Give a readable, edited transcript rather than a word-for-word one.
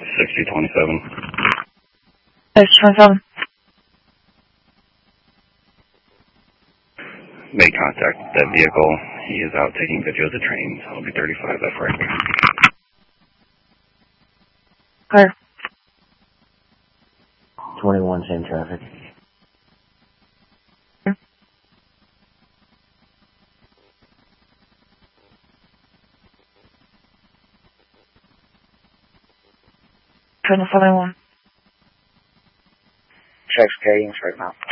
6027. 6027. Make contact with that vehicle. He is out taking video of the train. So it'll be 35 left right. Clear. 21, same traffic. Turn the following one. Checks carrying right now.